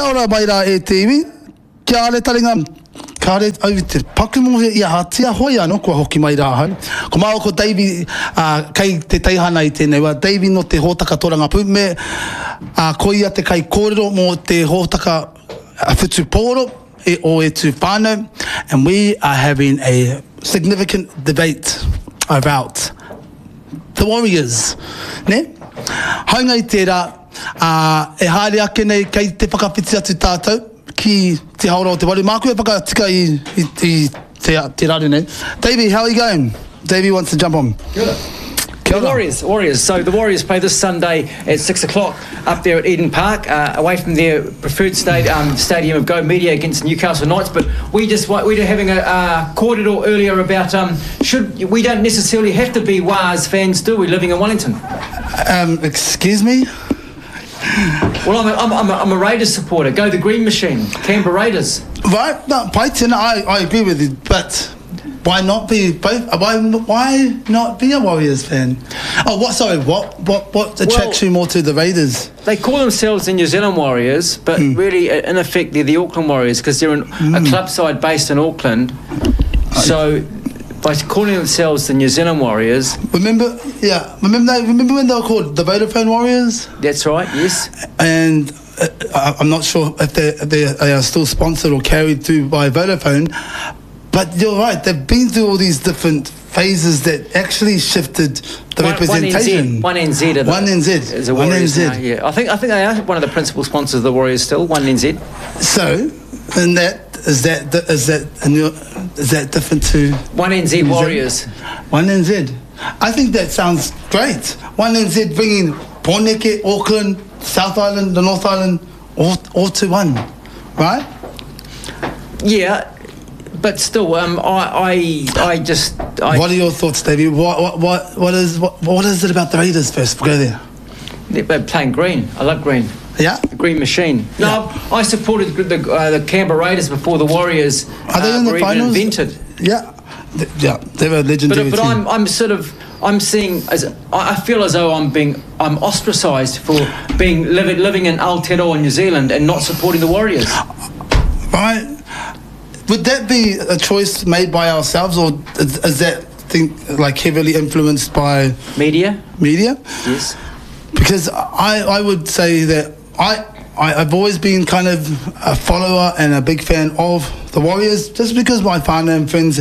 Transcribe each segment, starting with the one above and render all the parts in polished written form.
Kia ora mai rā e te iwi. Kia ale taringa. Ka re au te pakumo ia hatia hoi anō kua hoki mai rā hau. Ko mao ko Davey kei te teihana I tēnei wā. Davey no te hōtaka Torangapu me ko ia te kai kōrero mō te hōtaka whitu pōro o e tū whānau. And we are having a significant debate about the Warriors. Ne? Haunga I tērā, e haere ake nei kei te whakawhiti atu tātou. Ki te haora o te wari. Māku e whakatika I te rare nei. Davey, how are you going? Davey wants to jump on. Good. The Warriors. So the Warriors play this Sunday at 6 o'clock up there at Eden Park, away from their preferred stadium of Go Media against Newcastle Knights. But we were having a kōrero earlier about we don't necessarily have to be Wars fans, do we, living in Wellington? Excuse me? Well, I'm a Raiders supporter. Go the Green Machine, Canberra Raiders. Right, no, Paitina, I agree with you, but why not be both? Why not be a Warriors fan? Oh, what? Sorry, what attracts you more to the Raiders? They call themselves the New Zealand Warriors, but really, in effect, they're the Auckland Warriors because they're a club side based in Auckland. So, by calling themselves the New Zealand Warriors, remember when they were called the Vodafone Warriors? That's right. Yes. And I'm not sure if they are still sponsored or carried through by Vodafone. But you're right, they've been through all these different phases that actually shifted the representation. One NZ. Is a Warriors now, yeah. I think they are one of the principal sponsors of the Warriors still, One NZ. So, and is that different to One NZ Warriors? One NZ. I think that sounds great. One NZ bringing Pōneke, Auckland, South Island, the North Island, all to one, right? Yeah. But still, I just. What are your thoughts, Davey? What is it about the Raiders first? We'll go there. They're playing green. I love green. Yeah. The Green Machine. No, yeah. I supported the Canberra Raiders before the Warriors. Are they in the finals? Invented. Yeah. They were legendary. But I'm seeing I feel as though I'm ostracised for living in Aotearoa, New Zealand, and not supporting the Warriors. Right. Would that be a choice made by ourselves, or is that thing like heavily influenced by media? Media? Yes. Because I would say that I've always been kind of a follower and a big fan of the Warriors, just because my family and friends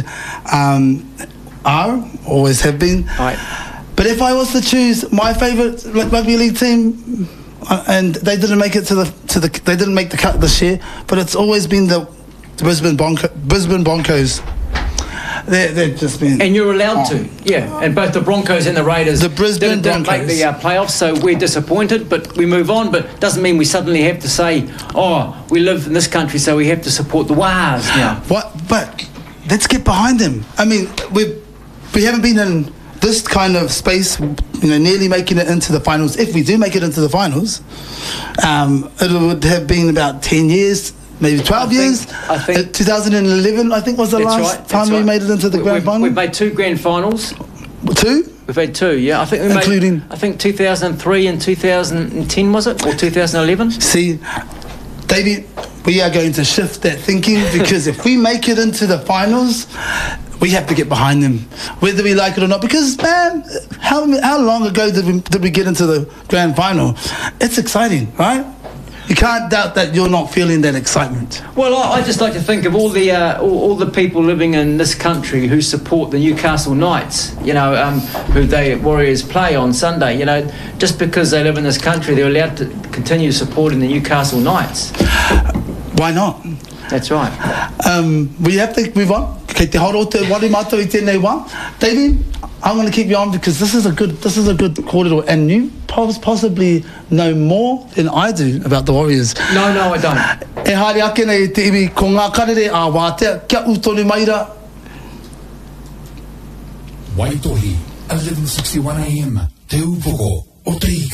always have been. Right. But if I was to choose my favourite rugby league team, and they didn't make it they didn't make the cut this year, but it's always been the Brisbane Broncos. They've just been. And you're allowed to, yeah. And both the Broncos and the Raiders didn't make the playoffs, so we're disappointed, but we move on. But doesn't mean we suddenly have to say, oh, we live in this country, so we have to support the Wars now. What? But let's get behind them. I mean, we haven't been in this kind of space, nearly making it into the finals. If we do make it into the finals, it would have been about 10 years. Maybe 12 years. I think 2011, I think, was the last time we made it into the grand final. We've made 2 grand finals. 2? We've had 2, yeah. I think we including made, I think 2003 and 2010, was it? Or 2011? See, Davey, we are going to shift that thinking, because if we make it into the finals, we have to get behind them, whether we like it or not. Because, man, how long ago did we get into the grand final? It's exciting, right? You can't doubt that you're not feeling that excitement. Well, I just like to think of all the people living in this country who support the Newcastle Knights, who the Warriors play on Sunday. Just because they live in this country, they're allowed to continue supporting the Newcastle Knights. Why not? That's right. We have to move on. Davey, I'm going to keep you on because this is a good kōrero, and you possibly know more than I do about the Warriors. No, I don't. E haere ake nei te iwi ko ngā karere a wātea kia utoni maira. Waitohi, 11:61 a.m. Te upoko o te